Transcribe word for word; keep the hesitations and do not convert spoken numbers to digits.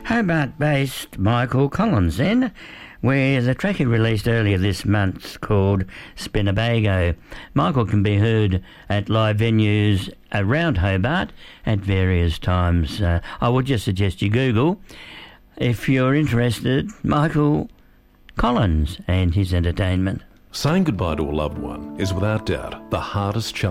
Hobart-based Michael Collins then, with a track he released earlier this month called Spinnebago. Michael can be heard at live venues around Hobart at various times. Uh, I would just suggest you Google, if you're interested, Michael Collins and his entertainment. Saying goodbye to a loved one is without doubt the hardest challenge